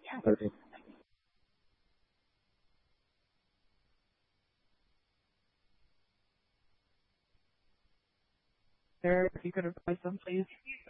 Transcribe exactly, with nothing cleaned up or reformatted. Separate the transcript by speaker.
Speaker 1: Okay.
Speaker 2: Sir, if you could replace them, please.